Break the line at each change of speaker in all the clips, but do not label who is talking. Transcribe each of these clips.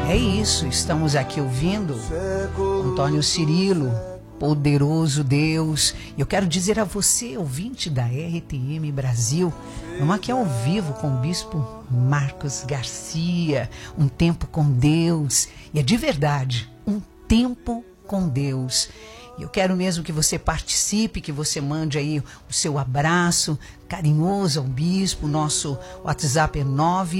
É isso, estamos aqui ouvindo Antônio Cirilo, Poderoso Deus. Eu quero dizer a você, ouvinte da RTM Brasil, vamos aqui ao vivo com o Bispo Marcos Garcia, um tempo com Deus, e é de verdade, um tempo com Deus. E eu quero mesmo que você participe, que você mande aí o seu abraço carinhoso ao Bispo. Nosso WhatsApp é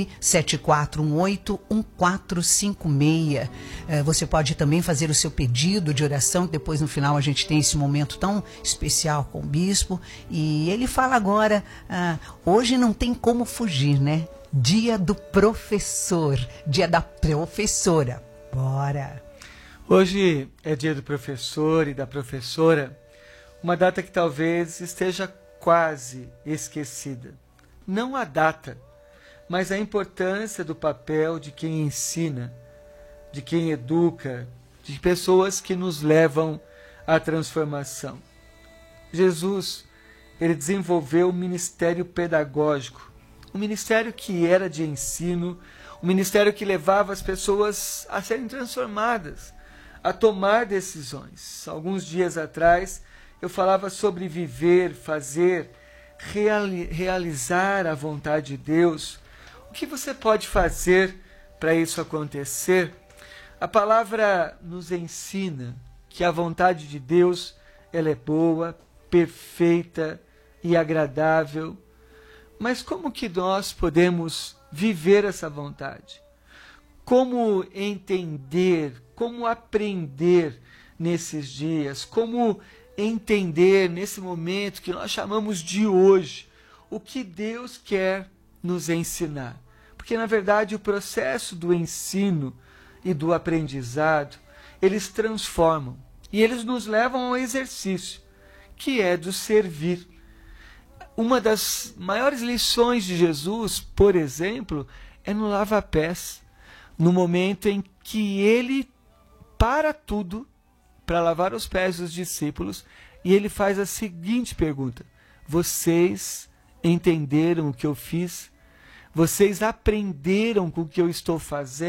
974181456. Você pode também fazer o seu pedido de oração, depois no final a gente tem esse momento tão especial com o Bispo. E ele fala agora, hoje não tem como fugir, né? Dia do professor, dia da professora. Bora!
Hoje é dia do professor e da professora, uma data que talvez esteja quase esquecida. Não a data, mas a importância do papel de quem ensina, de quem educa, de pessoas que nos levam à transformação. Jesus, ele desenvolveu um ministério pedagógico, um ministério que era de ensino, um ministério que levava as pessoas a serem transformadas, a tomar decisões. Alguns dias atrás eu falava sobre viver, fazer, realizar a vontade de Deus. O que você pode fazer para isso acontecer? A palavra nos ensina que a vontade de Deus ela é boa, perfeita e agradável. Mas como que nós podemos viver essa vontade? Como entender, como aprender nesses dias, como entender nesse momento que nós chamamos de hoje, o que Deus quer nos ensinar. Porque, na verdade, o processo do ensino e do aprendizado, eles transformam e eles nos levam ao exercício, que é do servir. Uma das maiores lições de Jesus, por exemplo, é no lava-pés. No momento em que ele para tudo para lavar os pés dos discípulos e ele faz a seguinte pergunta: vocês entenderam o que eu fiz? Vocês aprenderam com o que eu estou fazendo?